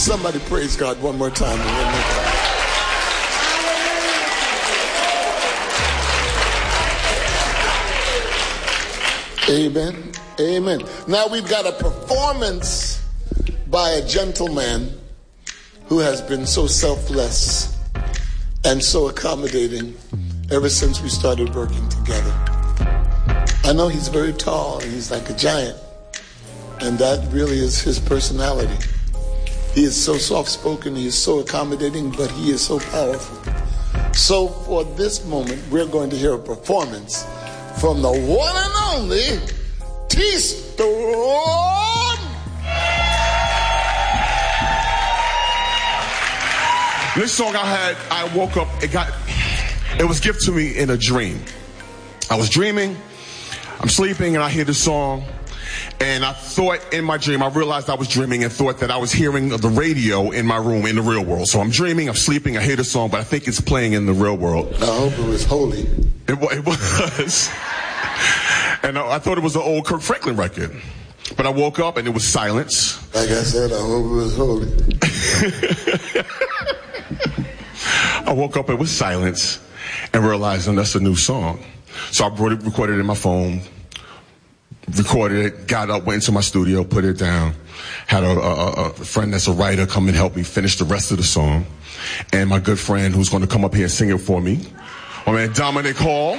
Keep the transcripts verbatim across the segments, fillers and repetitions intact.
Somebody praise God one more time. One more time. Amen. Amen. Now we've got a performance by a gentleman who has been so selfless and so accommodating ever since we started working together. I know he's very tall. He's like a giant. And that really is his personality. He is so soft-spoken. He is so accommodating, but he is so powerful. So for this moment, we're going to hear a performance from the one and only T-Storm. This song I had, I woke up, it got, it was given to me in a dream. I was dreaming, I'm sleeping, and I hear the song, and I thought in my dream, I realized I was dreaming and thought that I was hearing the radio in my room in the real world. So I'm dreaming, I'm sleeping, I hear the song, but I think it's playing in the real world. I hope it was holy. It, it was. And I, I thought it was an old Kirk Franklin record. But I woke up and it was silence. Like I said, I hope it was holy. I woke up, it was silence, and realized, oh, that's a new song. So I brought it, recorded it in my phone, recorded it, got up, went into my studio, put it down, had a, a, a friend that's a writer come and help me finish the rest of the song, and my good friend who's going to come up here and sing it for me, my man Dominic Hall,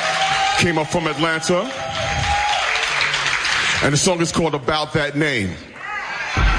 came up from Atlanta, and the song is called About That Name.